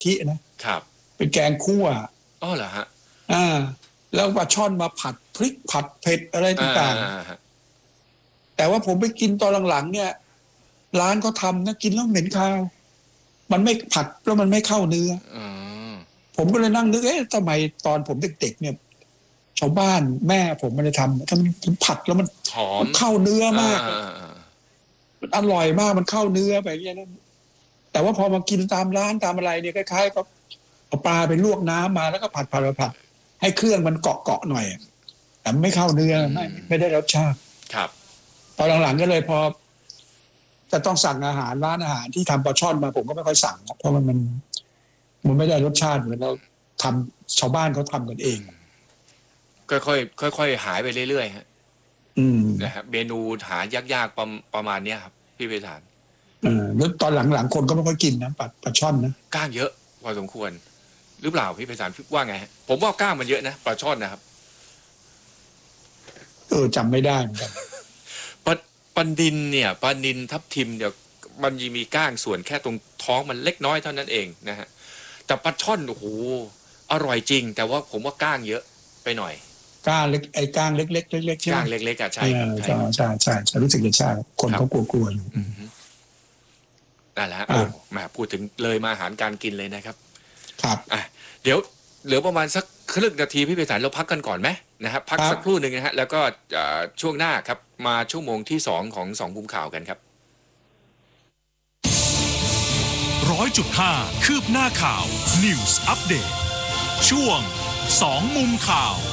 ทินะครับเป็นแกงคั่วอ๋อเหรอฮะแล้วปลาช่อนมาผัดพริกผัดเผ็ดอะไรต่างๆแต่ว่าผมไปกินตอนหลังๆเนี่ยร้านเขาทำนะกินแล้วเหม็นคาวมันไม่ผัดแล้วมันไม่เข้าเนื้อผมก็เลยนั่งนึกทำไมตอนผมเด็กๆเนี่ยชาวบ้านแม่ผมมันจะทำมันผัดแล้วมันหอมเข้าเนื้อมากมันอร่อยมากมันเข้าเนื้อแบบนี้นะแต่ว่าพอมากินตามร้านตามอะไรเนี่ยคล้ายๆก็เอาปลาไปลวกน้ำมาแล้วก็ผัดให้เครื่องมันเกาะหน่อยแต่ไม่เข้าเนื้อไม่ได้รสชาติครับตอนหลังๆก็เลยพอจะต้องสั่งอาหารร้านอาหารที่ทำปลาช่อนมาผมก็ไม่ค่อยสั่งเพราะมันไม่ได้รสชาติเหมือนเราทำชาวบ้านเขาทำกันเองค่อยหายไปเรื่อยๆฮะนะครับเมนูหายากๆประมาณนี้ครับพี่ไพศาลแล้วตอนหลังๆคนก็ไม่ค่อยกินนะปลาช่อนนะก้างเยอะพอสมควรหรือเปล่าพี่ไพศาลว่าไงผมว่าก้างมันเยอะนะปลาช่อนนะครับจำไม่ได้เหมือนกันปลานิลเนี่ยปลานิลทับทิมเดี๋ยวมันมีก้างส่วนแค่ตรงท้องมันเล็กน้อยเท่านั้นเองนะฮะแต่ปลาช่อนโอ้โหอร่อยจริงแต่ว่าผมว่าก้างเยอะไปหน่อยก้างเล็กก้างเล็กๆใช่ไหมก้างเล็กๆใช่รู้สึกจะใช่คนเขากลัวอยู่นั่นแหละมาพูดถึงเลยมาอาหารการกินเลยนะครับครับเดี๋ยวเหลือประมาณสักครึ่งนาทีพี่ไพศาลเราพักกันก่อนไหมนะครับพักสักครู่หนึ่งนะฮะแล้วก็ช่วงหน้าครับมาชั่วโมงที่2ของ2มุมข่าวกันครับ 100.5 คืบหน้าข่าว News Update ช่วง2มุมข่าว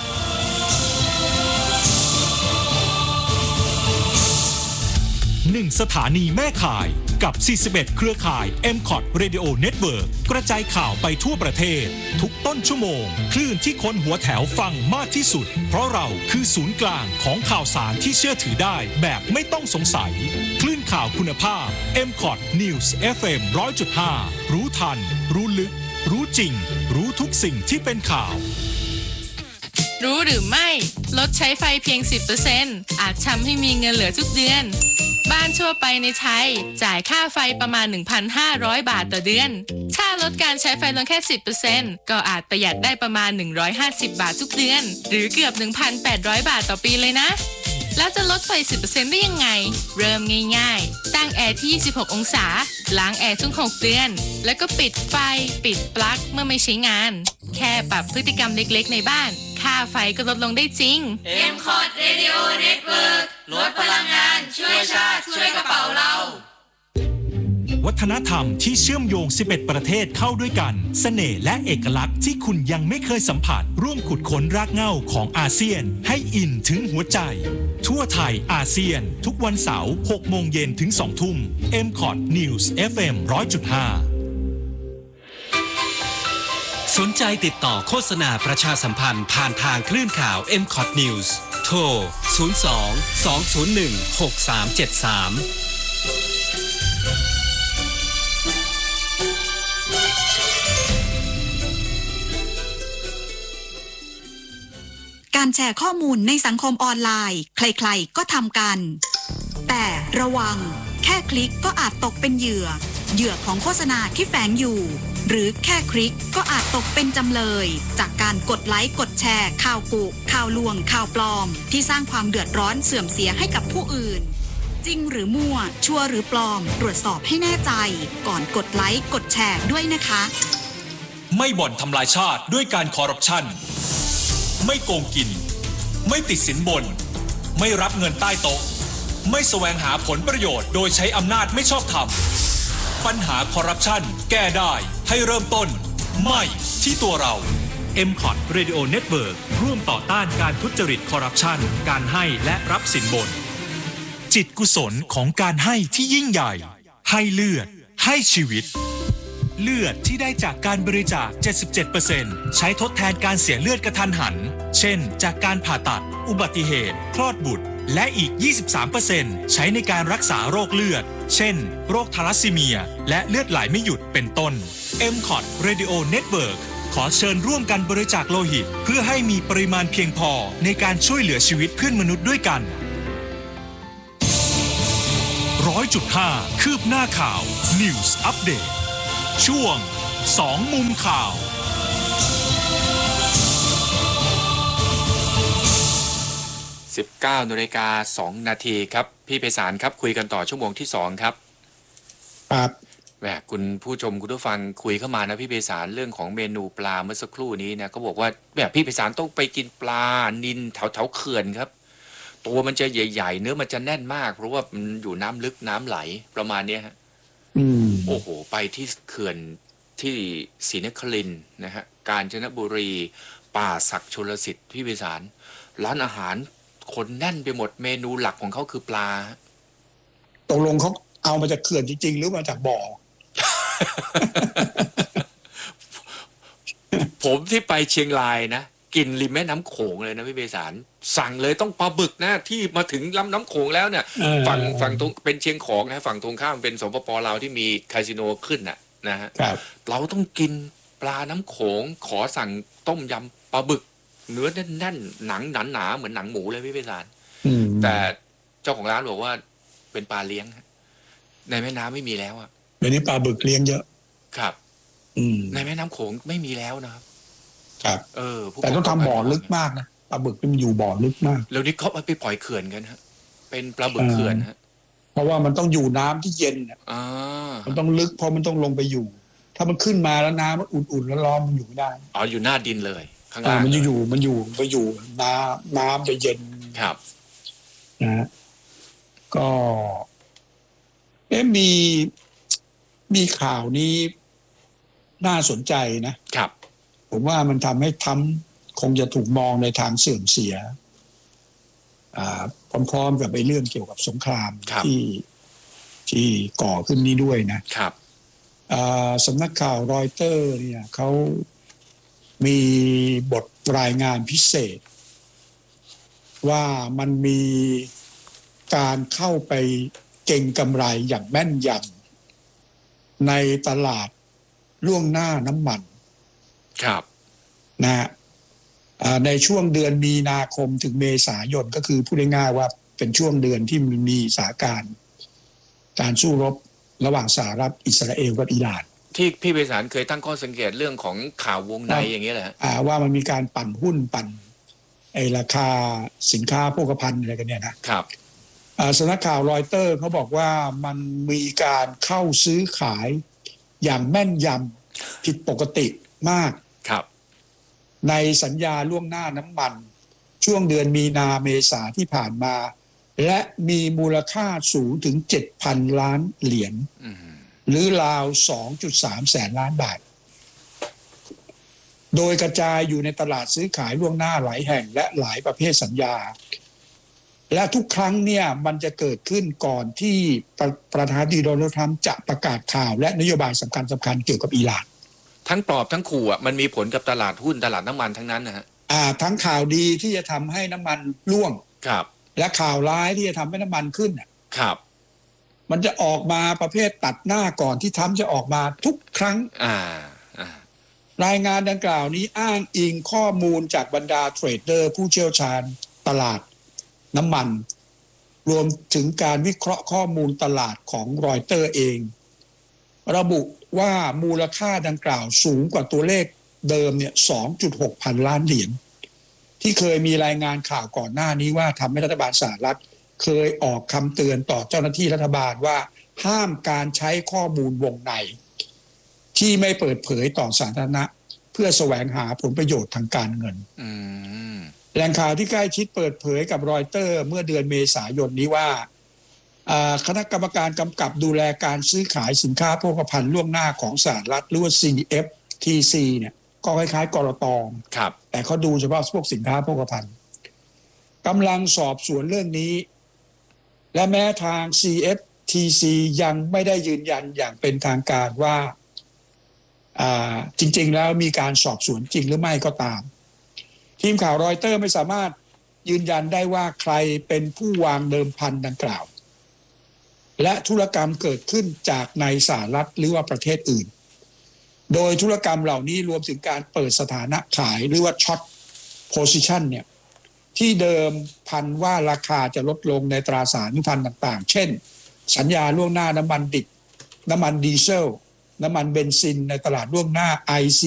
1 สถานีแม่ข่ายกับ41เครือข่าย MCOT Radio Network กระจายข่าวไปทั่วประเทศทุกต้นชั่วโมงคลื่นที่คนหัวแถวฟังมากที่สุดเพราะเราคือศูนย์กลางของข่าวสารที่เชื่อถือได้แบบไม่ต้องสงสัยคลื่นข่าวคุณภาพ MCOT News FM 100.5 รู้ทันรู้ลึกรู้จริงรู้ทุกสิ่งที่เป็นข่าวรู้หรือไม่ลดใช้ไฟเพียง 10% อาจทำให้มีเงินเหลือทุกเดือนบ้านทั่วไปในไทยจ่ายค่าไฟประมาณ 1,500 บาทต่อเดือนถ้าลดการใช้ไฟลงแค่ 10% ก็อาจประหยัดได้ประมาณ150 บาททุกเดือนหรือเกือบ 1,800 บาทต่อปีเลยนะแล้วจะลดไฟ 10% ได้ยังไงเริ่มง่ายๆตั้งแอร์ที่26องศาล้างแอร์ทุก6เดือนแล้วก็ปิดไฟปิดปลั๊กเมื่อไม่ใช้งานแค่ปรับพฤติกรรมเล็กๆในบ้านค่าไฟก็ลดลงได้จริง MCOT Radio Network ลดพลังงานช่วยชาติช่วยกระเป๋าเราวัฒนธรรมที่เชื่อมโยง11ประเทศเข้าด้วยกันเสน่ห์และเอกลักษณ์ที่คุณยังไม่เคยสัมผัสร่วมขุดค้นรากเหง้าของอาเซียนให้อินถึงหัวใจทั่วไทยอาเซียนทุกวันเสาร์ 6 โมงเย็นถึง 2 ทุ่ม MCOT News FM 100.5 สนใจติดต่อโฆษณาประชาสัมพันธ์ผ่านทางคลื่นข่าว MCOT News โทรการแชร์ข้อมูลในสังคมออนไลน์ใครๆก็ทำกันแต่ระวังแค่คลิกก็อาจตกเป็นเหยื่อของโฆษณาที่แฝงอยู่หรือแค่คลิกก็อาจตกเป็นจำเลยจากการกดไลค์กดแชร์ข่าวกุข่าวลวงข่าวปลอมที่สร้างความเดือดร้อนเสื่อมเสียให้กับผู้อื่นจริงหรือมั่วชัวร์หรือปลอมตรวจสอบให้แน่ใจก่อนกดไลค์กดแชร์ด้วยนะคะไม่บ่อนทำลายชาติด้วยการคอร์รัปชันไม่โกงกินไม่ติดสินบนไม่รับเงินใต้โต๊ะไม่แสวงหาผลประโยชน์โดยใช้อำนาจไม่ชอบธรรมปัญหาคอร์รัปชันแก้ได้ให้เริ่มต้นไม่ที่ตัวเรา MCOT Radio Network ร่วมต่อต้านการทุจริตคอร์รัปชันการให้และรับสินบนจิตกุศลของการให้ที่ยิ่งใหญ่ให้เลือดให้ชีวิตเลือดที่ได้จากการบริจาค 77% ใช้ทดแทนการเสียเลือดกระทันหันเช่นจากการผ่าตัดอุบัติเหตุคลอดบุตรและอีก 23% ใช้ในการรักษาโรคเลือดเช่นโรคทาลัสซีเมียและเลือดไหลไม่หยุดเป็นต้น MCOT Radio Network ขอเชิญร่วมกันบริจาคโลหิตเพื่อให้มีปริมาณเพียงพอในการช่วยเหลือชีวิตเพื่อนมนุษย์ด้วยกัน 100.5 คืบหน้าข่าว News Update ช่วง 2 มุมข่าว 19:02 นาทีครับพี่ไพศาลครับคุยกันต่อชั่วโมงที่2ครับครับแหมคุณผู้ชมคุณผู้ฟังคุยเข้ามานะพี่ไพศาลเรื่องของเมนูปลาเมื่อสักครู่นี้นะก็บอกว่าแบบพี่ไพศาลต้องไปกินปลานิลแถวเขื่อนครับตัวมันจะใหญ่ๆเนื้อมันจะแน่นมากเพราะว่ามันอยู่น้ำลึกน้ำไหลประมาณนี้ฮะโอ้โหไปที่เขื่อนที่ศรีนครินทร์นะฮะกาญจนบุรีป่าศักดิ์ชลสิทธิ์พี่ไพศาลร้านอาหารคนแน่นไปหมดเมนูหลักของเขาคือปลาตกลงเขาเอามาจากเขื่อนจริงๆหรือมาจากบ่อผมที่ไปเชียงรายนะกินริมแม่น้ำโขงเลยนะพี่เบสารสั่งเลยต้องปลาบึกนะที่มาถึงลำน้ำโขงแล้วเนี่ยฝั่งตรงเป็นเชียงของนะฝั่งตรงข้ามเป็นสปป.ลาวที่มีคาสิโนขึ้นนะฮะเราต้องกินปลาน้ำโขงขอสั่งต้มยำปลาบึกเนื้อแน่นๆหนังหนาๆเหมือนหนังหมูเลยพี่เบสารแต่เจ้าของร้านบอกว่าเป็นปลาเลี้ยงในแม่น้ำไม่มีแล้วอ่ะเดี๋ยวนี้ปลาบึกเลี้ยงเยอะครับในแม่น้ำโขงไม่มีแล้วนะครับครับแต่ต้องทำบ่อลึกมากนะปลาบึกมันอยู่บ่อลึกมากแล้วนี่เขาไปปล่อยเขื่อนกันฮะเป็นปลาบึกเขื่อนฮะเพราะว่ามันต้องอยู่น้ำที่เย็นมันต้องลึกเพราะมันต้องลงไปอยู่ถ้ามันขึ้นมาแล้วน้ำมันอุ่นๆแล้วร้อนมันอยู่ไม่ได้อยู่หน้าดินเลยข้างล่างมันจะอยู่ไปอยู่น้ำจะเย็นครับนะก็มีข่าวนี้น่าสนใจนะครับผมว่ามันทำให้คงจะถูกมองในทางเสื่อมเสียพร้อมๆกับเรื่องเกี่ยวกับสงครามที่ก่อขึ้นนี้ด้วยนะครับสำนักข่าวรอยเตอร์เนี่ยเขามีบทรายงานพิเศษว่ามันมีการเข้าไปเก็งกำไรอย่างแม่นยำในตลาดล่วงหน้าน้ำมันครับนะในช่วงเดือนมีนาคมถึงเมษายนก็คือพูดง่ายๆว่าเป็นช่วงเดือนที่มีสถานการณ์การสู้รบระหว่างสหรัฐอิสราเอลกับอิหร่านที่พี่ไพศาลเคยตั้งข้อสังเกตเรื่องของข่าววงในอย่างนี้แหละว่ามันมีการปั่นหุ้นปั่นราคาสินค้าโภคภัณฑ์อะไรกันเนี่ยนะครับสำนักข่าวรอยเตอร์เขาบอกว่ามันมีการเข้าซื้อขายอย่างแม่นยำผิดปกติมากครับในสัญญาล่วงหน้าน้ำมันช่วงเดือนมีนาเมษาที่ผ่านมาและมีมูลค่าสูงถึง 7,000 ล้านเหรียญหรือราว 2.3 แสนล้านบาทโดยกระจายอยู่ในตลาดซื้อขายล่วงหน้าหลายแห่งและหลายประเภทสัญญาและทุกครั้งเนี่ยมันจะเกิดขึ้นก่อนที่ประธานาธิบดีโดนัลด์ทรัมป์จะประกาศข่าวและนโยบายสำคัญเกี่ยวกับอิหร่านทั้งปลอบทั้งขู่มันมีผลกับตลาดหุ้นตลาดน้ำมันทั้งนั้นนะฮะทั้งข่าวดีที่จะทำให้น้ำมันร่วงครับและข่าวร้ายที่จะทำให้น้ำมันขึ้นครับมันจะออกมาประเภทตัดหน้าก่อนที่ทรัมป์จะออกมาทุกครั้งรายงานดังกล่าวนี้อ้างอิงข้อมูลจากบรรดาเทรดเดอร์ผู้เชี่ยวชาญตลาดน้ำมันรวมถึงการวิเคราะห์ข้อมูลตลาดของรอยเตอร์เองระบุว่ามูลค่าดังกล่าวสูงกว่าตัวเลขเดิมเนี่ย 2.6 พันล้านเหรียญที่เคยมีรายงานข่าวก่อนหน้านี้ว่าทำให้รัฐบาลสหรัฐเคยออกคำเตือนต่อเจ้าหน้าที่รัฐบาลว่าห้ามการใช้ข้อมูลวงในที่ไม่เปิดเผยต่อสาธารณะเพื่อแสวงหาผลประโยชน์ทางการเงินแหล่งข่าวที่ใกล้ชิดเปิดเผยกับรอยเตอร์เมื่อเดือนเมษายนนี้ว่าคณะกรรมการกำกับดูแลการซื้อขายสินค้าโภคภัณฑ์ล่วงหน้าของสหรัฐหรือว่า CFTC เนี่ยก็คล้ายๆกรต.แต่เขาดูเฉพาะพวกสินค้าโภคภัณฑ์กำลังสอบสวนเรื่องนี้และแม้ทาง CFTC ยังไม่ได้ยืนยันอย่างเป็นทางการว่าจริงๆแล้วมีการสอบสวนจริงหรือไม่ก็ตามทีมข่าวรอยเตอร์ไม่สามารถยืนยันได้ว่าใครเป็นผู้วางเดิมพันดังกล่าวและธุรกรรมเกิดขึ้นจากในสหรัฐหรือว่าประเทศอื่นโดยธุรกรรมเหล่านี้รวมถึงการเปิดสถานะขายหรือว่าช็อตโพซิชันเนี่ยที่เดิมพันว่าราคาจะลดลงในตราสารพันต่างๆเช่นสัญญาล่วงหน้าน้ำมันดิบน้ำมันดีเซลน้ำมันเบนซินในตลาดล่วงหน้า IC